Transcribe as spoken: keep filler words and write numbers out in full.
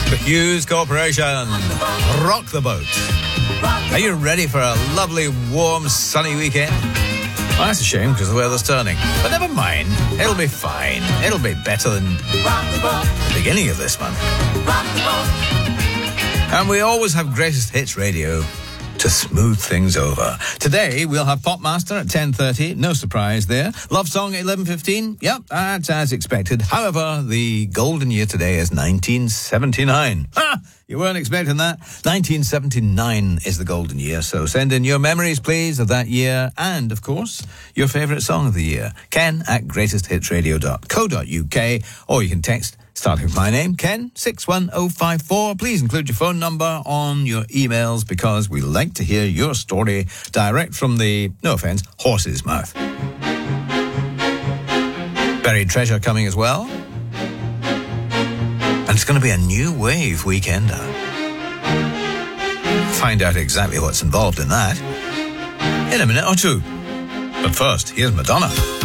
The Hughes Corporation. Rock the boat. Are you ready for a lovely, warm, sunny weekend? Well, that's a shame because the weather's turning. But never mind. It'll be fine. It'll be better than the beginning of this month. And we always have Greatest Hits Radio to smooth things over. Today, we'll have Popmaster at ten thirty. No surprise there. Love Song at eleven fifteen. Yep, that's as expected. However, the golden year today is nineteen seventy-nine. Ha! You weren't expecting that? nineteen seventy-nine is the golden year. So send in your memories, please, of that year. And, of course, your favourite song of the year. Ken at greatest hits radio dot co dot uk. Or you can text, starting with my name, Ken, six one oh five four. Please include your phone number on your emails because we like to hear your story direct from the, no offence, horse's mouth. Buried Treasure coming as well. And it's going to be a new wave weekender. Find out exactly what's involved in that in a minute or two. But first, here's Madonna.